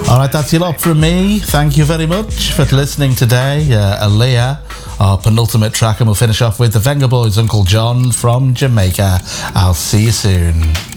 Alright, that's your lot from me. Thank you very much for listening today. Aaliyah, our penultimate track, and we'll finish off with the Venga Boys' Uncle John from Jamaica. I'll see you soon.